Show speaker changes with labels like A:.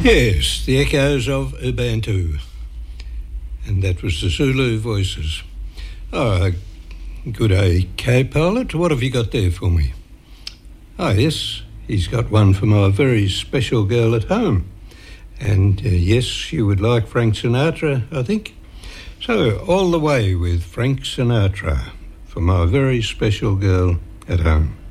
A: Yes, the echoes of Ubantu. And that was the Zulu Voices. Oh, good day, co-pilot. What have you got there for me? Oh, yes, he's got one for my very special girl at home. And yes, you would like Frank Sinatra, I think. So, all the way with Frank Sinatra for my very special girl at home.